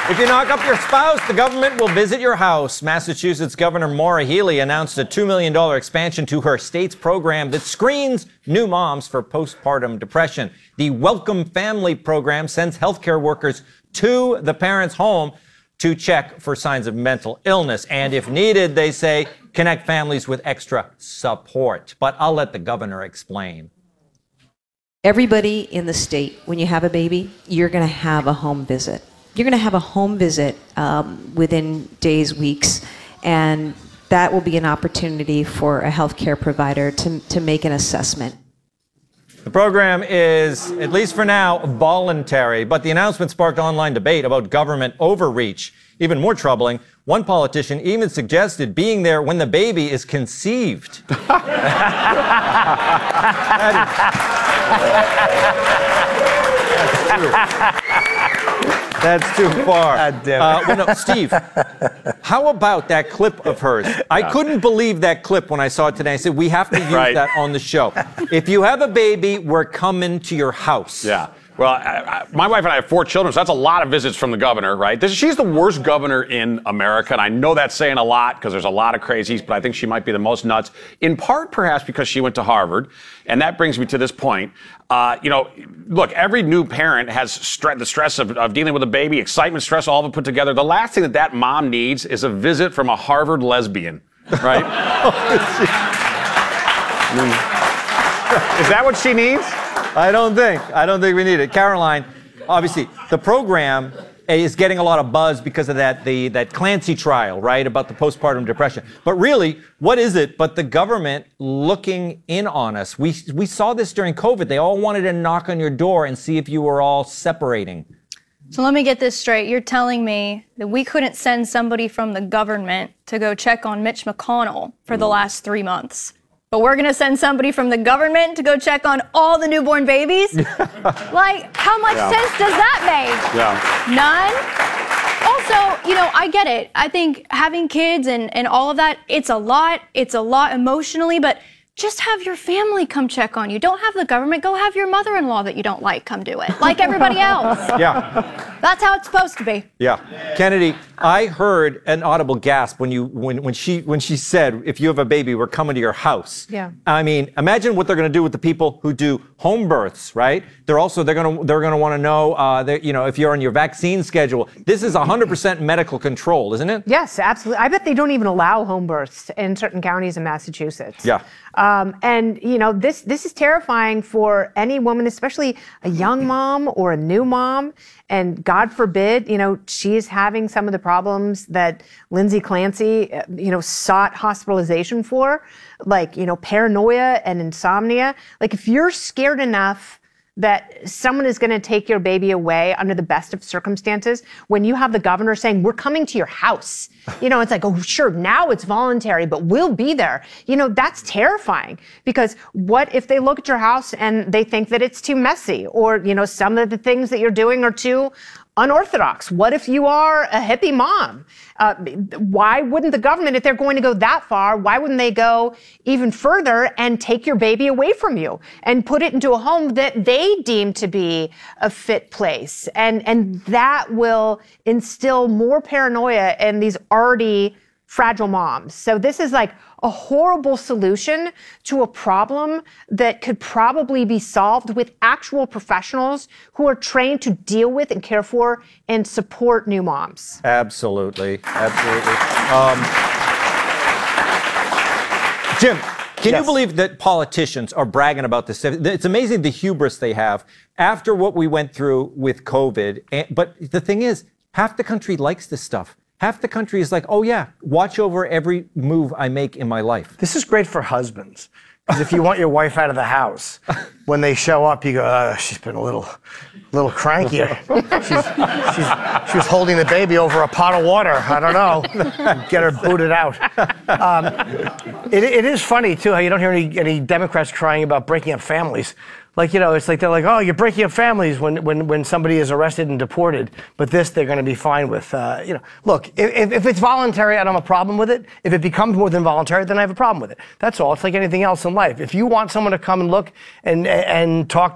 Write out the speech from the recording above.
If you knock up your spouse, the government will visit your house. Massachusetts Governor Maura Healey announced a $2 million expansion to her state's program that screens new moms for postpartum depression. The Welcome Family program sends healthcare workers to the parents' home to check for signs of mental illness. And if needed, they say, connect families with extra support. But I'll let the governor explain. Everybody in the state, when you have a baby, you're going to have a home visit. You're going to have a home visit within days, weeks, and that will be an opportunity for a healthcare provider to make an assessment. The program is, at least for now, voluntary, but the announcement sparked online debate about government overreach. Even more troubling, one politician even suggested being there when the baby is conceived. That's too far. Well, no, Steve, how about that clip of hers? I couldn't believe that clip when I saw it today. I said, we have to use that on the show. If you have a baby, we're coming to your house. Yeah. Well, my wife and I have 4 children, so that's a lot of visits from the governor, right? She's the worst governor in America, and I know that's saying a lot because there's a lot of crazies, but I think she might be the most nuts, in part perhaps because she went to Harvard. And that brings me to this point. Look, every new parent has the stress of dealing with a baby, excitement, stress, all of it put together. The last thing that mom needs is a visit from a Harvard lesbian, right? Is that what she needs? I don't think we need it. Caroline, obviously, the program is getting a lot of buzz because of that Clancy trial, right, about the postpartum depression. But really, what is it but the government looking in on us? We saw this during COVID. They all wanted to knock on your door and see if you were all separating. So let me get this straight. You're telling me that we couldn't send somebody from the government to go check on Mitch McConnell for the last 3 months. But we're going to send somebody from the government to go check on all the newborn babies? Like, how much sense does that make? Yeah. None? Also, I get it. I think having kids and all of that, it's a lot emotionally, but just have your family come check on you. Don't have the government. Go have your mother-in-law that you don't like come do it, like everybody else. Yeah. That's how it's supposed to be. Yeah. Kennedy, I heard an audible gasp when she said, if you have a baby, we're coming to your house. Yeah. I mean, imagine what they're going to do with the people who do home births, right? They're going to want to know if you're on your vaccine schedule. This is 100% medical control, isn't it? Yes, absolutely. I bet they don't even allow home births in certain counties in Massachusetts. Yeah. This is terrifying for any woman, especially a young mom or a new mom. And God forbid, she is having some of the problems that Lindsay Clancy, sought hospitalization for, like, paranoia and insomnia. Like, if you're scared enough that someone is going to take your baby away under the best of circumstances, when you have the governor saying, we're coming to your house, it's like, oh, sure, now it's voluntary, but we'll be there. That's terrifying, because what if they look at your house and they think that it's too messy, or, some of the things that you're doing are too unorthodox? What if you are a hippie mom? Why wouldn't the government, if they're going to go that far, why wouldn't they go even further and take your baby away from you and put it into a home that they deem to be a fit place? And that will instill more paranoia in these already fragile moms. So this is like a horrible solution to a problem that could probably be solved with actual professionals who are trained to deal with and care for and support new moms. Absolutely. Absolutely. Jim, can you believe that politicians are bragging about this? It's amazing the hubris they have after what we went through with COVID. But the thing is, half the country likes this stuff. Half the country is like, oh yeah, watch over every move I make in my life. This is great for husbands. Because if you want your wife out of the house, when they show up, you go, she's been a little crankier. She was holding the baby over a pot of water. I don't know. Get her booted out. It is funny, too, how you don't hear any Democrats crying about breaking up families. Like, it's like they're like, oh, you're breaking up families when somebody is arrested and deported. But this, they're going to be fine with. Look, if it's voluntary, I don't have a problem with it. If it becomes more than voluntary, then I have a problem with it. That's all. It's like anything else in life. If you want someone to come and look and talk